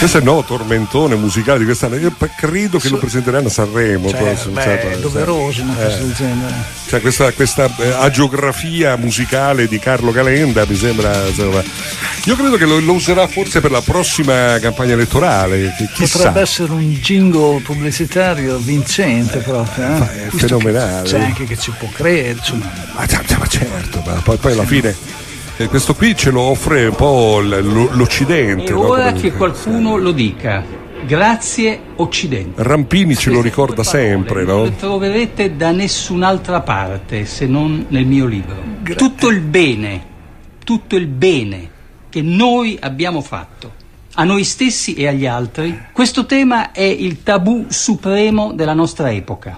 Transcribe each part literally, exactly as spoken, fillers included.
Questo è il nuovo tormentone musicale di quest'anno. Io credo che lo presenteranno a Sanremo. Certo, beh, è doveroso una cosa eh. del genere. Cioè questa, questa eh, agiografia musicale di Carlo Calenda mi sembra, insomma, io credo che lo, lo userà forse per la prossima campagna elettorale, che chissà. Potrebbe essere un jingle pubblicitario vincente proprio, eh? È fenomenale. C'è anche che ci può credere, insomma. Ma, ma certo, ma poi, poi alla fine eh, questo qui ce lo offre un po' l'Occidente. E ora no? Che qualcuno lo dica. Grazie Occidente. Rampini ce lo ricorda sempre, no? Non lo troverete da nessun'altra parte se non nel mio libro. Tutto il bene, tutto il bene che noi abbiamo fatto a noi stessi e agli altri, questo tema è il tabù supremo della nostra epoca.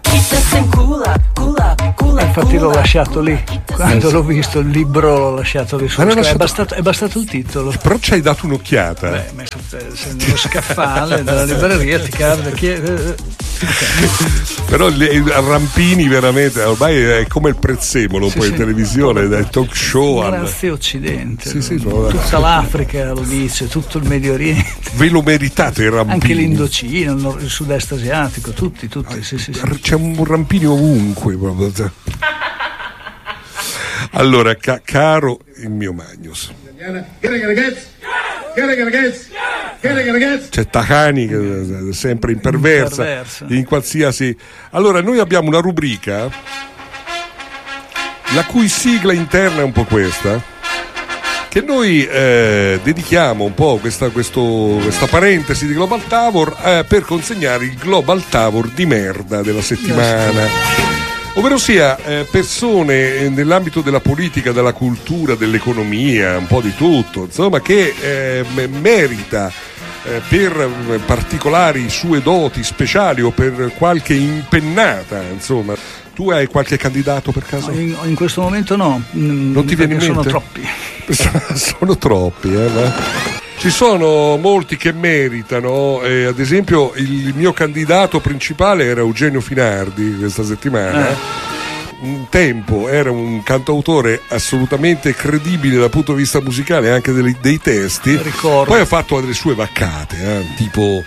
Infatti l'ho lasciato lì, quando l'ho visto il libro l'ho lasciato lì, lasciato... è, bastato, è bastato il titolo. Però ci hai dato un'occhiata. Beh, messo nello scaffale della libreria ti cade chi è... Okay. Però Rampini veramente ormai è come il prezzemolo, sì, poi sì, in televisione, dai talk show. Grazie Occidente, sì, sì, tutta l'Africa lo dice, tutto il Medio Oriente. Ve lo meritate Rampini. Anche l'Indocina, il sud-est asiatico, tutti, tutti. Sì, sì, sì. C'è un Rampini ovunque proprio. Allora, ca- caro il mio Magnus. C'è Tajani che è sempre imperversa, imperversa in qualsiasi. Allora, noi abbiamo una rubrica la cui sigla interna è un po' questa, che noi eh, dedichiamo un po' questa, questo, questa parentesi di Global Tavor eh, per consegnare il Global Tavor di merda della settimana. Ovvero sia eh, persone nell'ambito della politica, della cultura, dell'economia, un po' di tutto, insomma, che eh, merita eh, per particolari sue doti speciali o per qualche impennata, insomma. Tu hai qualche candidato per caso? In, in questo momento no. Non ti viene in mente? Sono troppi. Sono troppi, eh, ma... Ci sono molti che meritano, eh, ad esempio il mio candidato principale era Eugenio Finardi questa settimana. Eh. Un tempo era un cantautore assolutamente credibile dal punto di vista musicale e anche dei, dei testi. Ricordo. Poi ha fatto delle sue vaccate, eh, tipo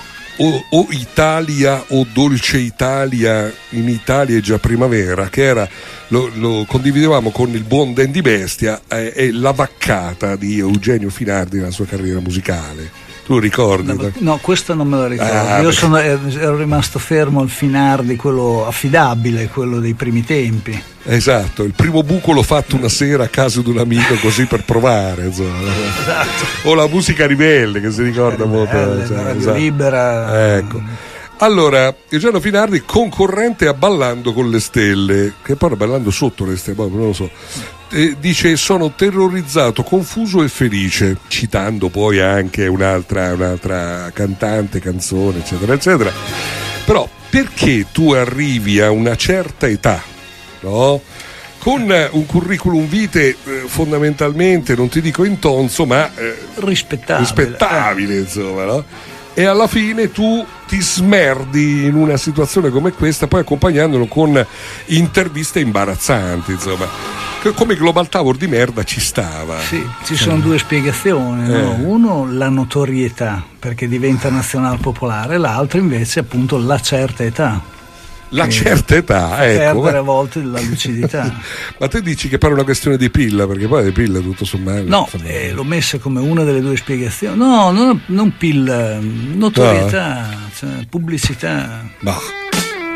o, o Italia o Dolce Italia, in Italia è già primavera, che era lo, lo condividevamo con il buon Dandy Bestia, è, è la vaccata di Eugenio Finardi nella sua carriera musicale. Tu lo ricordi? No, no, questo non me lo ricordo. Ah, io sono, ero rimasto fermo al Finardi, quello affidabile, quello dei primi tempi. Esatto, il primo buco l'ho fatto una sera a casa di un amico così per provare, insomma. Esatto. O la musica ribelle che si ricorda eh, molto. belle, cioè, Radio esatto. Libera. Ecco. Allora, Eugenio Finardi concorrente a Ballando con le Stelle, che poi ballando sotto le stelle, non lo so. Eh, dice: sono terrorizzato, confuso e felice, citando poi anche un'altra, un'altra cantante, canzone, eccetera, eccetera. Però perché tu arrivi a una certa età, no? Con un curriculum vitae eh, fondamentalmente, non ti dico intonso, ma eh, rispettabile, rispettabile eh. insomma, no? E alla fine tu ti smerdi in una situazione come questa, poi accompagnandolo con interviste imbarazzanti, insomma. Come Global Tower di merda ci stava. Sì, ci sono eh. due spiegazioni, no? eh. Uno, la notorietà, perché diventa nazional popolare, l'altro invece appunto la certa età. La certa età, ecco. Perdere a volte la lucidità. Ma te dici che pare una questione di pilla, perché poi le pille tutto sommario. No, eh, l'ho messa come una delle due spiegazioni. No, non, non pilla, notorietà, no. Cioè, pubblicità. No.